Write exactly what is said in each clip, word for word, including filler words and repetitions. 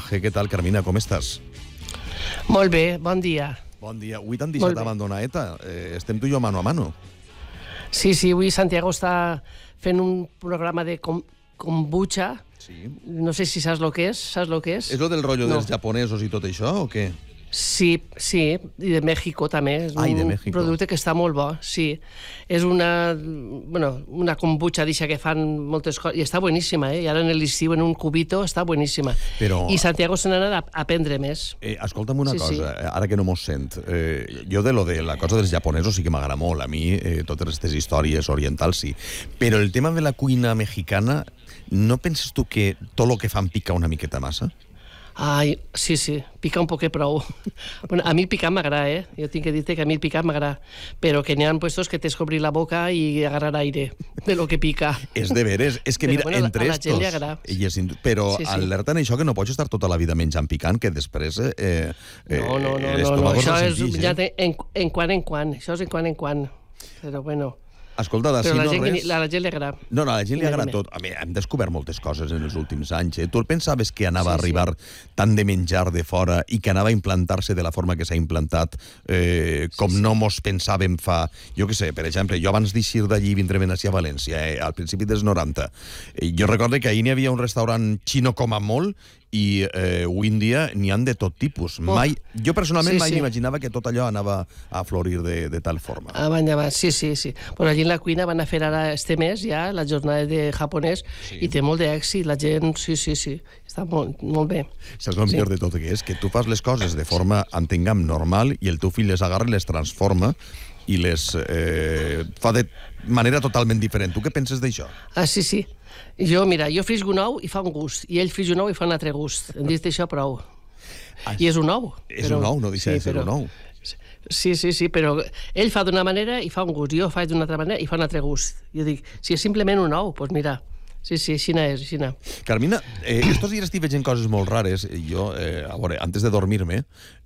G. Què tal, Carmina? Com estàs? Molt bé, bon dia. Bon dia. Avui t'han deixat abandonar ETA. Eh, estem tu i jo mano a mano. Sí, sí, avui Santiago està fent un programa de com kombucha. Sí. No sé si saps el que és. Saps el que és? És lo del rotllo No. dels japonesos i tot això, o què? Sí, sí, i de Mèxico també. És Ai, de un Mèxico. producte que està molt bo, sí. És una, bueno, una kombucha d'aixa que fan moltes coses, i està boníssima, eh? I ara en l'estiu, en un cubito, està boníssima. Però- I Santiago se n'ha anat a aprendre més. Eh, escolta'm una Sí, sí. cosa, eh, ara que no mos sent. Eh, jo de lo de la cosa dels japonesos sí que m'agrada molt. A mi, eh, totes aquestes històries orientals, sí. Però el tema de la cuina mexicana, no penses tu que tot el que fan pica una miqueta massa? Ai, sí, sí, pica un poquet prou. Bueno, a mi el picat m'agrada, eh? Jo tinc que dir-te que a mi el picat m'agrada, però que n'hi ha puestos que tens que obrir la boca i agarrar aire de lo que pica. És de veres. És que, Però, mira, bueno, entre a la estos... gent li agrada. i és ind- Però Sí, sí. alerta en això que no pots estar tota la vida menjant picant, que després... Eh, eh, No, no, no, no, no. l'estómago Això és ressentix, ja eh? de, en, en quan en quan, això és en quan en quan. Però bueno, Escolta, d'ací però la no gent, res... a la gent li agrada. No, no, a la gent li Dime, agrada dime. tot. A mi, hem descobert moltes coses en els últims anys. Eh? Tu el pensaves que anava Sí, a arribar tant de menjar de fora i que anava a implantar-se de la forma que s'ha implantat, eh, com no mos pensàvem fa... Jo què sé, per exemple, jo abans d'eixir d'allí i vindre a València, eh, al principi dels noranta, eh, jo recordo que ahir n'hi havia un restaurant xino com a molt i eh, avui en dia n'hi han de tot tipus. Mai, jo personalment Sí, mai sí. m'imaginava que tot allò anava a florir de, de tal forma. Ah, van llevar, sí, sí, sí. Bueno, allí en la cuina van a fer ara este mes ja la jornada de japonès Sí. i té molt d'èxit. La gent, sí, sí, sí, està molt, molt bé. Saps el millor de tot que és? Que tu fas les coses de forma, entenguem, normal i el teu fill les agarra i les transforma i les eh, fa de manera totalment diferent. Tu què penses d'això? Ah, sí, sí. Jo, mira, jo frisgo un ou i fa un gust, i ell frisgo un ou i fa un altre gust. Em dit això prou. I és un ou. És un ou, no deixa de ser un ou. Sí, sí, sí, però ell fa d'una manera i fa un gust, jo faig d'una altra manera i fa un altre gust. Jo dic, si és simplement un ou, doncs mira, sí, sí, així és, així. Carmina, eh, estos dies estic veient coses molt rares. Jo, eh, a veure, antes de dormir-me,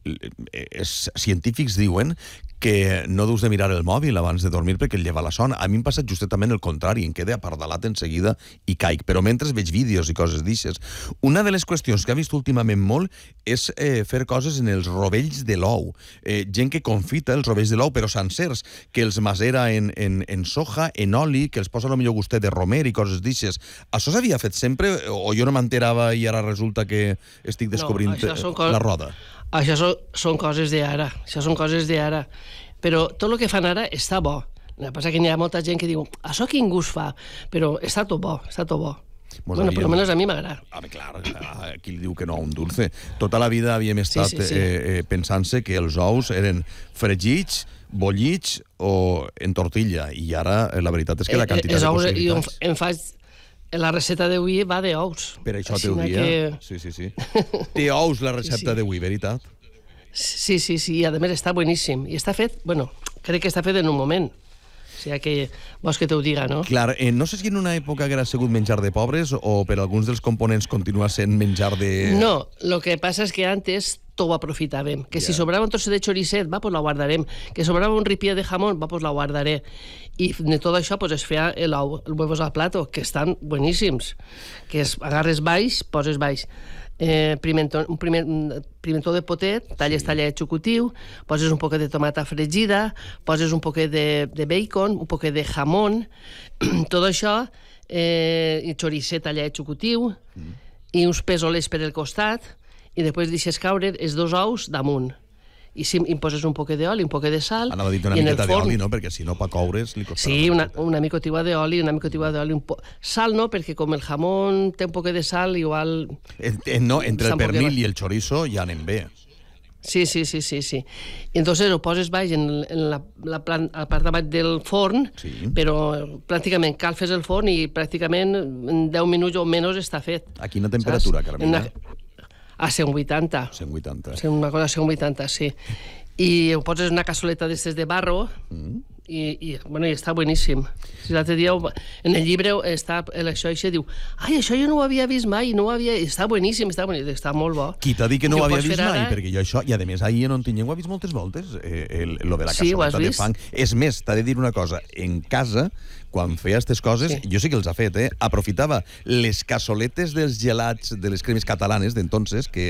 eh, els científics diuen que no deus de mirar el mòbil abans de dormir perquè el lleva la son. A mi em passa justament el contrari, em queda apardalat en seguida i caic, però mentre veig vídeos i coses d'ixes. Una de les qüestions que he vist últimament molt és eh, fer coses en els rovells de l'ou. Eh, gent que confita els rovells de l'ou, però sencers, que els macera en, en, en soja, en oli, que els posa el millor gustet de romer i coses d'ixes. Això s'havia fet sempre o jo no m'enterava i ara resulta que estic descobrint això són cos- la roda? Això són, són coses d'ara, això són coses d'ara. Però tot el que fan ara està bo. El que passa que hi ha molta gent que diu, això quin gust fa? Però està tot bo, està tot bo. Mos Bueno, havíem- per almenys a mi m'agrada. Ah, bé, clar, aquí li diu que no a un dulce. Tota la vida havíem estat sí, sí. eh, eh, pensant-se que els ous eren fregits, bollits o en tortilla, i ara eh, la veritat és que la quantitat Els de ous, jo em, possibilitats... em faig... La receta d'avui va d'ous. Per això Així teu dia... que- Sí, sí, sí. Té ous la recepta Sí, sí. d'avui, veritat? Sí, sí, sí, i a més està boníssim. I està fet, bueno, crec que està fet en un moment. O sigui que vols que t'ho diga, no? Clar, eh, no sé si en una època haguera sigut menjar de pobres o per alguns dels components continua sent menjar de... No, lo que passa és que antes tot ho aprofitàvem. Que si Ja. sobrava un trosset de choricet, va, pues la guardarem. Que sobrava un ripié de jamón, va, pues la guardaré. I de tot això pues es feia el, ou- el huevos al plato, que estan bueníssims. Que es agarres baix, poses baix. Eh, pimentó, un primer, un pimentó de potet, talles, sí. talles xucutiu, poses un poquet de tomata fregida, poses un poquet de, de bacon, un poquet de jamón, tot això, eh, i choricet tallat xucutiu, mm. i uns pèsoles per el costat, i després deixes caure els dos ous damunt. I si hi poses un poquet d'oli, un poquet de sal... Anava a dir una i en el miqueta forn- d'oli, no? Perquè si no, pa coure's li costarà. Sí, una, una micotiva d'oli, una micotiva d'oli. Un po... Sal no, perquè com el jamón té un poquet de sal, igual... En, en, no, entre el Està un poquet pernil baix. i el chorizo ja anem bé. Sí, sí, sí, sí, sí. I entonces ho poses baix en, en la, la, plan, a la part de baix del forn, Sí. però pràcticament calfes el forn i pràcticament en deu minuts o menys està fet. A quina temperatura, Saps? Carmina? En una- A cent vuitanta. cent vuitanta. Sí, una cosa a cent vuitanta, sí. I ho poses en una cassoleta d'estes de barro Mm. i, i, bueno, i està boníssim. Si l'altre dia ho- en el llibre està el això i se diu ai, això jo no ho havia vist mai, no ho havia... Està boníssim, està boníssim, està molt bo. Qui t'ha dit que no I ho ho havia pots vist fer mai? ara- Perquè jo això, i a més ahir en Ontinyent ho he vist moltes voltes, eh, el, lo de la Sí, ho has cassoleta de vist? fang. És més, t'ha de dir una cosa, en casa, quan feia aquestes coses, Sí. jo sí que els ha fet, eh? Aprofitava les cassoletes dels gelats de les cremes catalanes d'entonces, que